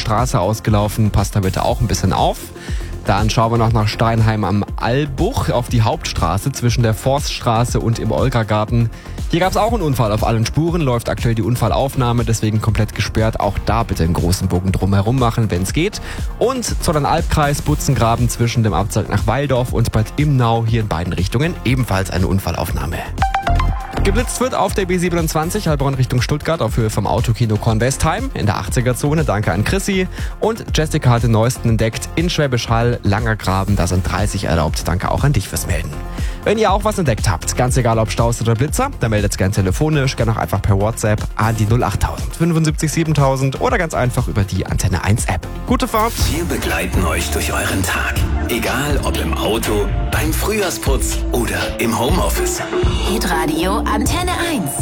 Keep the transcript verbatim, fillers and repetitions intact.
Straße ausgelaufen. Passt da bitte auch ein bisschen auf. Dann schauen wir noch nach Steinheim am Albuch auf die Hauptstraße zwischen der Forststraße und im Olgagarten. Hier gab es auch einen Unfall auf allen Spuren, läuft aktuell die Unfallaufnahme, deswegen komplett gesperrt. Auch da bitte einen großen Bogen drumherum machen, wenn es geht. Und Zollern-Albkreis, Butzengraben zwischen dem Abzweig nach Weildorf und Bad Imnau, hier in beiden Richtungen ebenfalls eine Unfallaufnahme. Geblitzt wird auf der B siebenundzwanzig, Heilbronn Richtung Stuttgart auf Höhe vom Autokino Kornwestheim in der achtziger-Zone. Danke an Chrissy. Und Jessica hat den neuesten entdeckt in Schwäbisch Hall, Langergraben, da sind dreißig erlaubt. Danke auch an dich fürs Melden. Wenn ihr auch was entdeckt habt, ganz egal ob Staus oder Blitzer, dann meldet gerne telefonisch, gerne auch einfach per WhatsApp an die null achttausend fünfundsiebzig siebentausend oder ganz einfach über die Antenne eins App. Gute Fahrt! Wir begleiten euch durch euren Tag. Egal ob im Auto, beim Frühjahrsputz oder im Homeoffice. Hitradio Antenne eins.